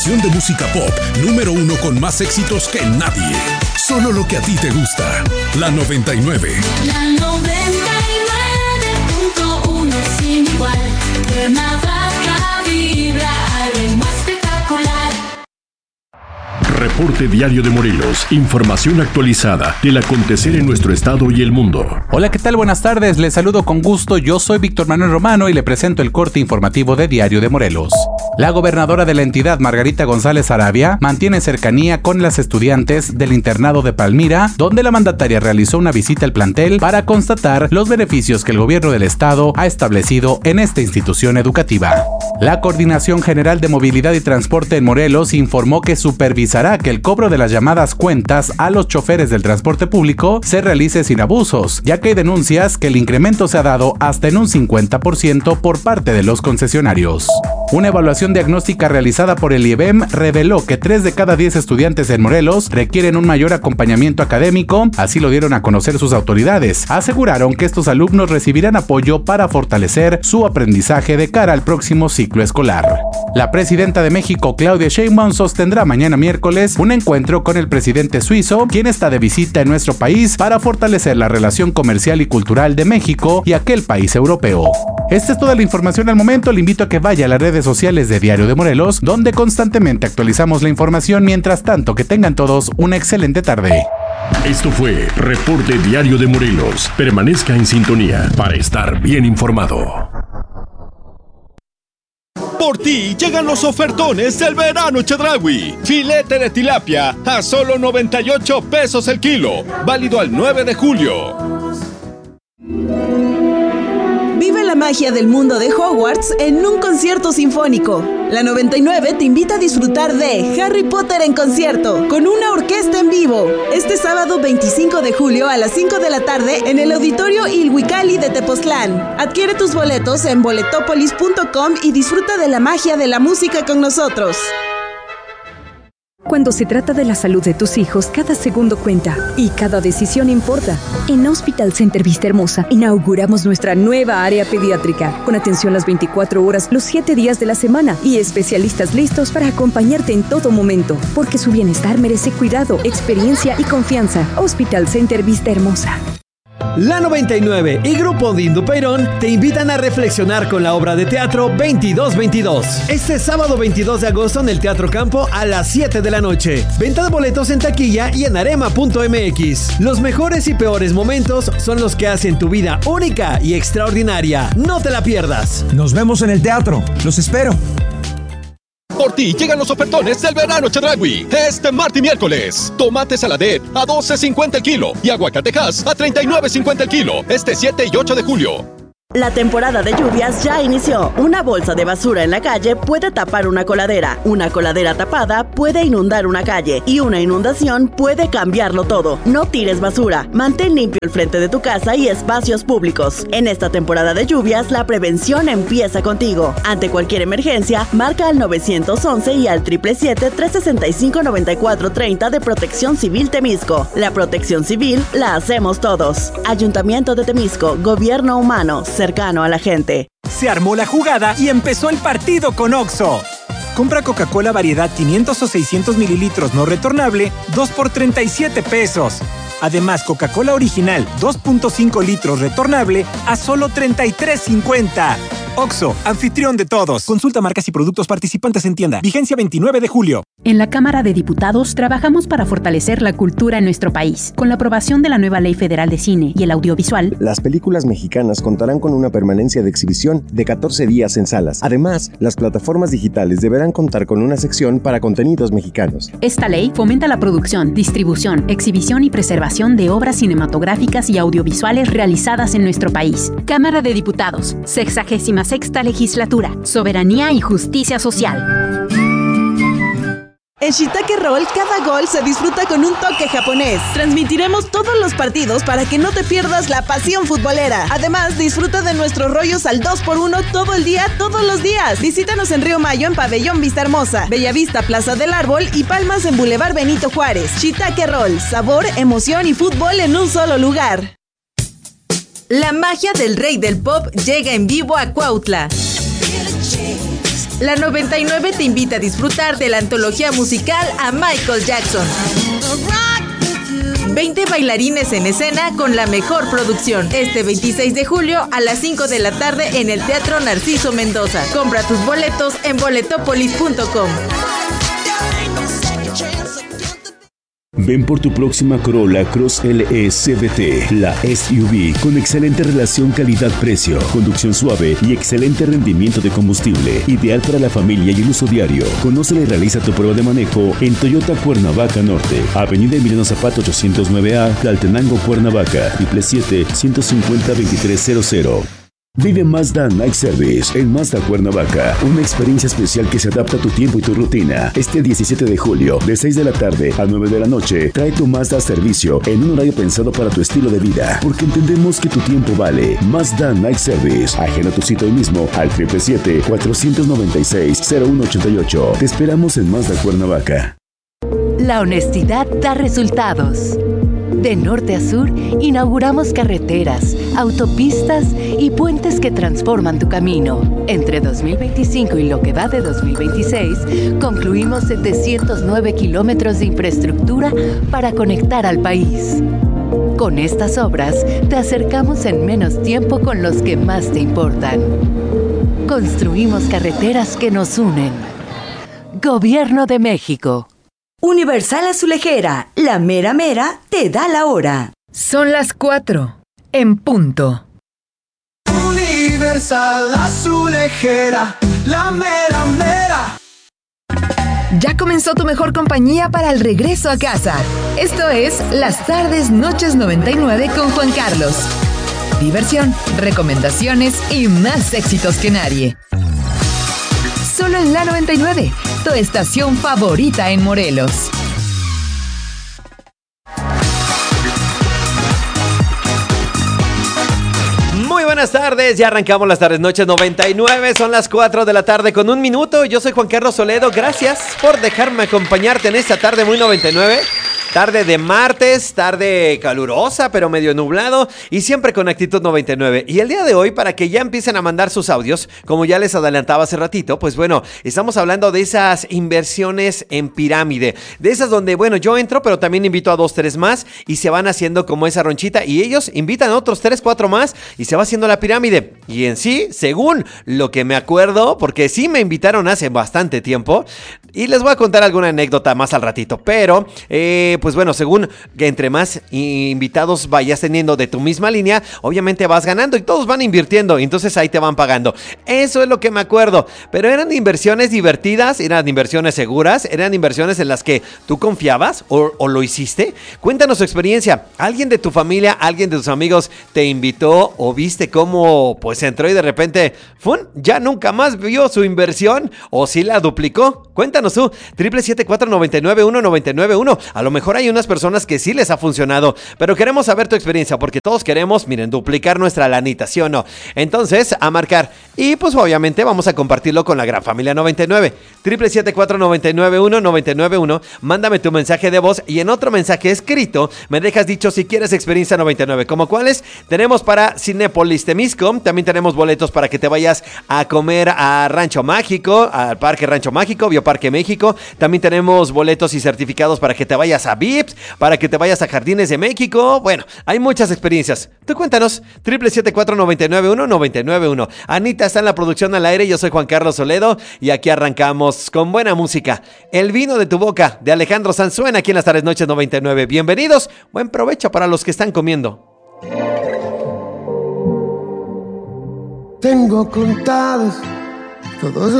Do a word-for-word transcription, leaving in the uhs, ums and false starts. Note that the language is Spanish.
De música pop, número uno con más éxitos que nadie. Solo lo que a ti te gusta. La noventa y nueve. La noventa y nueve punto uno sin igual. Cuernavaca vibra al ritmo espectacular. Reporte Diario de Morelos. Información actualizada del acontecer en nuestro estado y el mundo. Hola, ¿qué tal? Buenas tardes. Les saludo con gusto. Yo soy Víctor Manuel Romano y le presento el corte informativo de Diario de Morelos. La gobernadora de la entidad, Margarita González Arabia, mantiene cercanía con las estudiantes del internado de Palmira, donde la mandataria realizó una visita al plantel para constatar los beneficios que el gobierno del estado ha establecido en esta institución educativa. La Coordinación General de Movilidad y Transporte en Morelos informó que supervisará que el cobro de las llamadas cuentas a los choferes del transporte público se realice sin abusos, ya que hay denuncias que el incremento se ha dado hasta en un cincuenta por ciento por parte de los concesionarios. Una evaluación diagnóstica realizada por el I E B E M reveló que tres de cada diez estudiantes en Morelos requieren un mayor acompañamiento académico, así lo dieron a conocer sus autoridades. Aseguraron que estos alumnos recibirán apoyo para fortalecer su aprendizaje de cara al próximo ciclo escolar. La presidenta de México, Claudia Sheinbaum, sostendrá mañana miércoles un encuentro con el presidente suizo, quien está de visita en nuestro país para fortalecer la relación comercial y cultural de México y aquel país europeo. Esta es toda la información al momento. Le invito a que vaya a las redes sociales de Diario de Morelos, donde constantemente actualizamos la información. Mientras tanto, que tengan todos una excelente tarde. Esto fue Reporte Diario de Morelos. Permanezca en sintonía para estar bien informado. Por ti llegan los ofertones del verano Chedraui. Filete de tilapia a solo noventa y ocho pesos el kilo. Válido al nueve de julio. Vive la magia del mundo de Hogwarts en un concierto sinfónico. La noventa y nueve te invita a disfrutar de Harry Potter en concierto, con una orquesta en vivo. Este sábado veinticinco de julio a las cinco de la tarde en el Auditorio Ilhuicalli de Tepoztlán. Adquiere tus boletos en boletopolis punto com y disfruta de la magia de la música con nosotros. Cuando se trata de la salud de tus hijos, cada segundo cuenta y cada decisión importa. En Hospital Center Vista Hermosa inauguramos nuestra nueva área pediátrica, con atención las veinticuatro horas, los siete días de la semana y especialistas listos para acompañarte en todo momento, porque su bienestar merece cuidado, experiencia y confianza. Hospital Center Vista Hermosa. La noventa y nueve y Grupo Dindo Peirón te invitan a reflexionar con la obra de teatro veintidós veintidós. Este sábado veintidós de agosto en el Teatro Campo a las siete de la noche. Venta de boletos en taquilla y en arema punto m x. Los mejores y peores momentos son los que hacen tu vida única y extraordinaria. No te la pierdas. Nos vemos en el teatro. Los espero. Por ti llegan los ofertones del verano Chedraui. Este martes y miércoles. Tomate saladet a doce cincuenta el kilo y aguacatejas a treinta y nueve cincuenta el kilo. Este siete y ocho de julio. La temporada de lluvias ya inició. Una bolsa de basura en la calle puede tapar una coladera. Una coladera tapada puede inundar una calle. Y una inundación puede cambiarlo todo. No tires basura. Mantén limpio el frente de tu casa y espacios públicos. En esta temporada de lluvias, la prevención empieza contigo. Ante cualquier emergencia, marca al nueve once y al siete siete siete, tres seis cinco, nueve cuatro tres cero de Protección Civil Temisco. La protección civil la hacemos todos. Ayuntamiento de Temisco, Gobierno Humano, cercano a la gente. Se armó la jugada y empezó el partido con Oxxo. Compra Coca-Cola variedad quinientos o seiscientos mililitros no retornable, dos por treinta y siete pesos. Además, Coca-Cola original dos punto cinco litros retornable a solo treinta y tres cincuenta. Oxxo, anfitrión de todos. Consulta marcas y productos participantes en tienda. Vigencia veintinueve de julio. En la Cámara de Diputados trabajamos para fortalecer la cultura en nuestro país. Con la aprobación de la nueva Ley Federal de Cine y el Audiovisual, las películas mexicanas contarán con una permanencia de exhibición de catorce días en salas. Además, las plataformas digitales deberán contar con una sección para contenidos mexicanos. Esta ley fomenta la producción, distribución, exhibición y preservación de obras cinematográficas y audiovisuales realizadas en nuestro país. Cámara de Diputados, sexagésima sexta legislatura, soberanía y justicia social. En Shiitake Roll, cada gol se disfruta con un toque japonés. Transmitiremos todos los partidos para que no te pierdas la pasión futbolera. Además, disfruta de nuestros rollos al dos por uno todo el día, todos los días. Visítanos en Río Mayo, en Pabellón Vista Hermosa, Bellavista, Plaza del Árbol y Palmas en Boulevard Benito Juárez. Shiitake Roll, sabor, emoción y fútbol en un solo lugar. La magia del rey del pop llega en vivo a Cuautla. La noventa y nueve te invita a disfrutar de la antología musical a Michael Jackson. veinte bailarines en escena con la mejor producción. Este veintiséis de julio a las cinco de la tarde en el Teatro Narciso Mendoza. Compra tus boletos en boletopolis punto com. Ven por tu próxima Corolla Cross L E C V T, la S U V con excelente relación calidad-precio, conducción suave y excelente rendimiento de combustible, ideal para la familia y el uso diario. Conócela y realiza tu prueba de manejo en Toyota Cuernavaca Norte, Avenida Emiliano Zapata ochocientos nueve A, Tlaltenango, Cuernavaca, siete siete siete, uno cinco cero, dos tres cero cero. Vive Mazda Night Service en Mazda Cuernavaca, una experiencia especial que se adapta a tu tiempo y tu rutina. Este diecisiete de julio, de seis de la tarde a nueve de la noche, trae tu Mazda a servicio en un horario pensado para tu estilo de vida, porque entendemos que tu tiempo vale. Mazda Night Service, agenda tu cita hoy mismo al siete siete siete, cuatro nueve seis, cero uno ocho ocho. Te esperamos en Mazda Cuernavaca. La honestidad da resultados. De norte a sur, inauguramos carreteras, autopistas y puentes que transforman tu camino. Entre dos mil veinticinco y lo que va de dos mil veintiséis, concluimos setecientos nueve kilómetros de infraestructura para conectar al país. Con estas obras, te acercamos en menos tiempo con los que más te importan. Construimos carreteras que nos unen. Gobierno de México. Universal Azulejera, la mera mera te da la hora. Son las cuatro, en punto. Universal Azulejera, la mera mera. Ya comenzó tu mejor compañía para el regreso a casa. Esto es Las Tardes Noches noventa y nueve con Juan Carlos. Diversión, recomendaciones y más éxitos que nadie. Solo en la noventa y nueve, tu estación favorita en Morelos. Muy buenas tardes, ya arrancamos las tardes noches noventa y nueve, son las cuatro de la tarde con un minuto. Yo soy Juan Carlos Soledo, gracias por dejarme acompañarte en esta tarde muy noventa y nueve. Tarde de martes, tarde calurosa, pero medio nublado y siempre con actitud noventa y nueve. Y el día de hoy, para que ya empiecen a mandar sus audios, como ya les adelantaba hace ratito, pues bueno, estamos hablando de esas inversiones en pirámide. De esas donde, bueno, yo entro, pero también invito a dos, tres más y se van haciendo como esa ronchita. Y ellos invitan a otros tres, cuatro más y se va haciendo la pirámide. Y en sí, según lo que me acuerdo, porque sí me invitaron hace bastante tiempo, y les voy a contar alguna anécdota más al ratito, pero... Eh, pues bueno, según que entre más invitados vayas teniendo de tu misma línea, obviamente vas ganando y todos van invirtiendo, y entonces ahí te van pagando. Eso es lo que me acuerdo, pero eran inversiones divertidas, eran inversiones seguras, eran inversiones en las que tú confiabas o, o lo hiciste. Cuéntanos su experiencia. ¿Alguien de tu familia, alguien de tus amigos te invitó o viste cómo pues entró y de repente ¡fun! Ya nunca más vio su inversión o si la duplicó? Cuéntanos tú, siete siete cuatro, nueve nueve uno, nueve nueve uno. A lo mejor hay unas personas que sí les ha funcionado, pero queremos saber tu experiencia porque todos queremos, miren, duplicar nuestra lanita, ¿sí o no? Entonces, a marcar. Y pues obviamente vamos a compartirlo con la gran familia noventa y nueve. siete siete cuatro, nueve nueve uno, nueve nueve uno. Mándame tu mensaje de voz y en otro mensaje escrito me dejas dicho si quieres experiencia noventa y nueve. ¿Como cuáles? Tenemos para Cinépolis Temisco, también tenemos boletos para que te vayas a comer a Rancho Mágico, al Parque Rancho Mágico, Bioparque México. También tenemos boletos y certificados para que te vayas a Vips, para que te vayas a Jardines de México. Bueno, hay muchas experiencias. Tú cuéntanos, siete siete cuatro, nueve nueve uno, nueve nueve uno. Anita está en la producción al aire, yo soy Juan Carlos Soledo y aquí arrancamos con buena música. El vino de tu boca, de Alejandro Sanz, suena aquí en las tardes noches noventa y nueve. Bienvenidos, buen provecho para los que están comiendo. Tengo contados todos